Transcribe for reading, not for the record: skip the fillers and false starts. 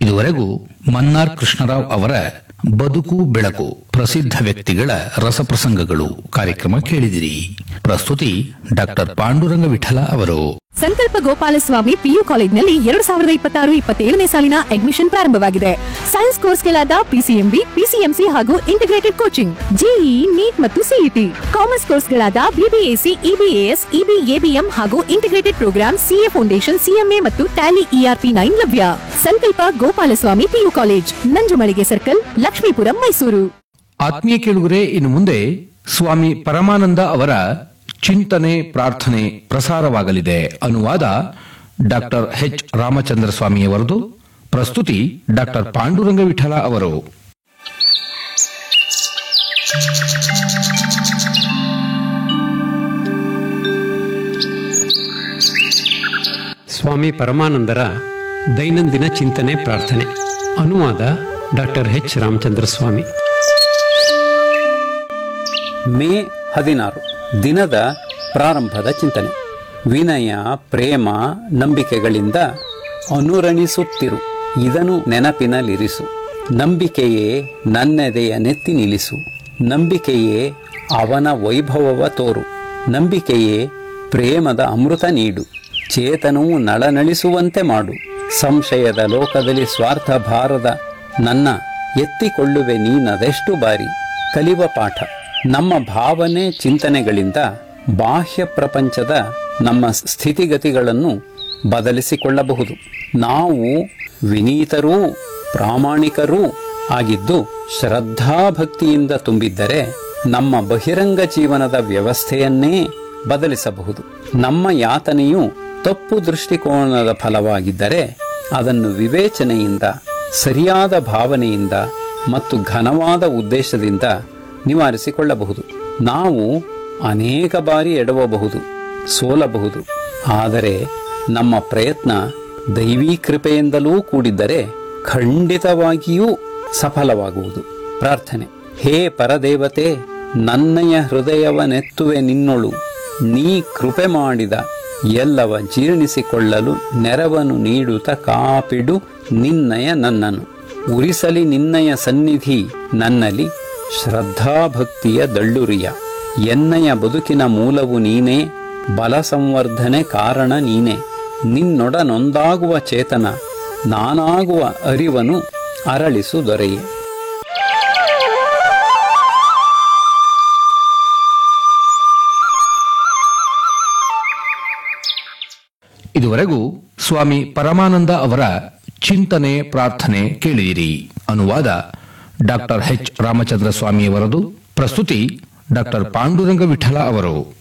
ಇದುವರೆಗೂ ಮನ್ನಾರ್ ಕೃಷ್ಣರಾವ್ ಅವರ ಬದುಕು ಬೆಳಕು ಪ್ರಸಿದ್ಧ ವ್ಯಕ್ತಿಗಳ ರಸಪ್ರಸಂಗಗಳು ಕಾರ್ಯಕ್ರಮ ಕೇಳಿದಿರಿ. ಪ್ರಸ್ತುತಿ ಡಾಕ್ಟರ್ ಪಾಂಡುರಂಗ ವಿಠಲ ಅವರು. ಸಂಕಲ್ಪ ಗೋಪಾಲಸ್ವಾಮಿ ಪಿಯು ಕಾಲೇಜಿನಲ್ಲಿ 2026-27 ಸಾಲಿನ ಅಡ್ಮಿಷನ್ ಪ್ರಾರಂಭವಾಗಿದೆ. ಸೈನ್ಸ್ ಕೋರ್ಸ್ಗಳಾದ ಪಿಸಿಎಂಬಿ, ಪಿಸಿಎಂಸಿ ಹಾಗೂ ಇಂಟಿಗ್ರೇಟೆಡ್ ಕೋಚಿಂಗ್, ಜೆಇಇ, ನೀಟ್ ಮತ್ತು ಸಿಇಟಿ. ಕಾಮರ್ಸ್ ಕೋರ್ಸ್ಗಳಾದ ಬಿಬಿಎಸಿ, ಇಬಿಎಎಸ್, ಇಬಿಎಬಿಎಂ ಹಾಗೂ integrated program, CA foundation, CMA ಮತ್ತು ಟ್ಯಾಲಿ ಇಆರ್ಪಿ 9 ಲಭ್ಯ. ಸಂಕಲ್ಪ Gopalaswamy PU college, Nanjumalige circle, Lakshmipuram, Mysuru. ಆತ್ಮೀಯ ಕೇಳುಗರೆ, ಇನ್ನು ಮುಂದೆ ಸ್ವಾಮಿ ಪರಮಾನಂದ ಅವರ ಚಿಂತನೆ ಪ್ರಾರ್ಥನೆ ಪ್ರಸಾರವಾಗಲಿದೆ. ಅನುವಾದ ಡಾಕ್ಟರ್ ಎಚ್ ರಾಮಚಂದ್ರ ಸ್ವಾಮಿಯವರದು. ಪ್ರಸ್ತುತಿ ಡಾಕ್ಟರ್ ಪಾಂಡುರಂಗ ವಿಠಲ ಅವರು. ಸ್ವಾಮಿ ಪರಮಾನಂದರ ದೈನಂದಿನ ಚಿಂತನೆ ಪ್ರಾರ್ಥನೆ. ಅನುವಾದ ಡಾಕ್ಟರ್ ಎಚ್ ರಾಮಚಂದ್ರ ಸ್ವಾಮಿ. ಮೇ 16 ದಿನದ ಪ್ರಾರಂಭದ ಚಿಂತನೆ. ವಿನಯ, ಪ್ರೇಮ, ನಂಬಿಕೆಗಳಿಂದ ಅನುರಣಿಸುತ್ತಿರು, ಇದನ್ನು ನೆನಪಿನಲ್ಲಿರಿಸು. ನಂಬಿಕೆಯೇ ನನ್ನೆದೆಯ ನೆತ್ತಿ ನಿಲ್ಲಿಸು. ನಂಬಿಕೆಯೇ ಅವನ ವೈಭವವ ತೋರು. ನಂಬಿಕೆಯೇ ಪ್ರೇಮದ ಅಮೃತ ನೀಡು. ಚೇತನವು ನಳನಳಿಸುವಂತೆ ಮಾಡು. ಸಂಶಯದ ಲೋಕದಲ್ಲಿ ಸ್ವಾರ್ಥ ಭಾರದ ನನ್ನ ಎತ್ತಿಕೊಳ್ಳುವೆ ನೀನದೆಷ್ಟು ಬಾರಿ. ಕಲಿವ ಪಾಠ. ನಮ್ಮ ಭಾವನೆ ಚಿಂತನೆಗಳಿಂದ ಬಾಹ್ಯ ಪ್ರಪಂಚದ ನಮ್ಮ ಸ್ಥಿತಿಗತಿಗಳನ್ನು ಬದಲಿಸಿಕೊಳ್ಳಬಹುದು. ನಾವು ವಿನೀತರೂ ಪ್ರಾಮಾಣಿಕರೂ ಆಗಿದ್ದು ಶ್ರದ್ಧಾಭಕ್ತಿಯಿಂದ ತುಂಬಿದ್ದರೆ ನಮ್ಮ ಬಹಿರಂಗ ಜೀವನದ ವ್ಯವಸ್ಥೆಯನ್ನೇ ಬದಲಿಸಬಹುದು. ನಮ್ಮ ಯಾತನೆಯು ತಪ್ಪು ದೃಷ್ಟಿಕೋನದ ಫಲವಾಗಿದ್ದರೆ ಅದನ್ನು ವಿವೇಚನೆಯಿಂದ, ಸರಿಯಾದ ಭಾವನೆಯಿಂದ ಮತ್ತು ಘನವಾದ ಉದ್ದೇಶದಿಂದ ನಿವಾರಿಸಿಕೊಳ್ಳಬಹುದು. ನಾವು ಅನೇಕ ಬಾರಿ ಎಡವಬಹುದು, ಸೋಲಬಹುದು. ಆದರೆ ನಮ್ಮ ಪ್ರಯತ್ನ ದೈವೀ ಕೃಪೆಯಿಂದಲೂ ಕೂಡಿದ್ದರೆ ಖಂಡಿತವಾಗಿಯೂ ಸಫಲವಾಗುವುದು. ಪ್ರಾರ್ಥನೆ. ಹೇ ಪರದೇವತೆ, ನನ್ನಯ ಹೃದಯವನೆತ್ತುವೆ ನಿನ್ನೊಳು. ನೀ ಕೃಪೆ ಮಾಡಿದ ಎಲ್ಲವ ಜೀರ್ಣಿಸಿಕೊಳ್ಳಲು ನೆರವನ್ನು ನೀಡುತ್ತ ಕಾಪಿಡು ನಿನ್ನಯ ನನ್ನನು. ಉರಿಸಲಿ ನಿನ್ನಯ ಸನ್ನಿಧಿ ನನ್ನಲ್ಲಿ ಶ್ರದ್ಧಾಭಕ್ತಿಯ ದಳ್ಳುರಿಯ. ಎನ್ನಯ ಬದುಕಿನ ಮೂಲವು ನೀನೇ, ಬಲ ಸಂವರ್ಧನೆ ಕಾರಣ ನೀನೇ. ನಿನ್ನೊಡನೊಂದಾಗುವ ಚೇತನ ನಾನಾಗುವ ಅರಿವನು ಅರಳಿಸು ದೊರೆಯೇ. ಇದುವರೆಗೂ ಸ್ವಾಮಿ ಪರಮಾನಂದ ಅವರ ಚಿಂತನೆ ಪ್ರಾರ್ಥನೆ ಕೇಳಿದಿರಿ. ಅನುವಾದ ಡಾಕ್ಟರ್ ಎಚ್ ರಾಮಚಂದ್ರ ಸ್ವಾಮಿಯವರದು. ಪ್ರಸ್ತುತಿ ಡಾಕ್ಟರ್ ಪಾಂಡುರಂಗ ವಿಠಲ ಅವರು.